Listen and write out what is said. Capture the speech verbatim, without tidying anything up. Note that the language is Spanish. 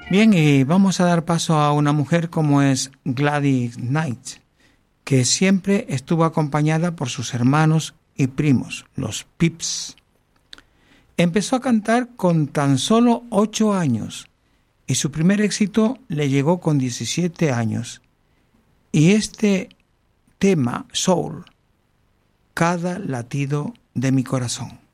Bien, y vamos a dar paso a una mujer como es Gladys Knight, que siempre estuvo acompañada por sus hermanos y primos, los Pips. Empezó a cantar con tan solo ocho años y su primer éxito le llegó con diecisiete años. Y este tema, Soul, cada latido de mi corazón.